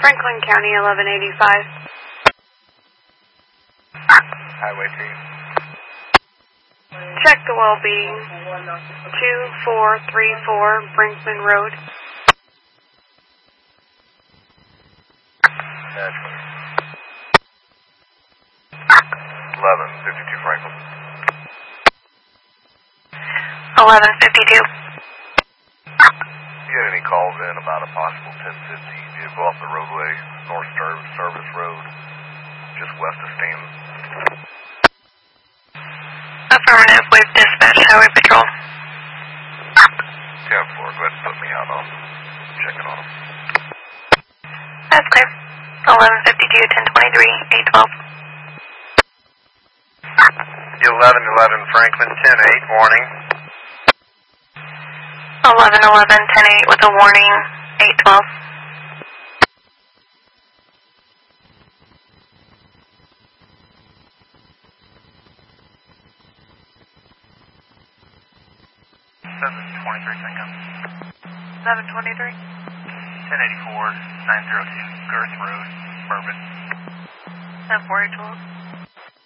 Franklin County, 1185. Highway 3. Check the well-being. 2434 Brinkman Road. That's 1152 Franklin. 1152. You had any calls in about a possible 1050 vehicle off the roadway, North Service Road, just west of Stanton? Affirmative, we've dispatched Highway Patrol. 10-4, go ahead and put me out on checking on them. That's clear. 1152, 1023, 812. 1111 Franklin, 10-8, warning. 1111, 10-8 with a warning, 812. Seconds. 723. 1084, 902 Girth Road, Bourbon. 1042.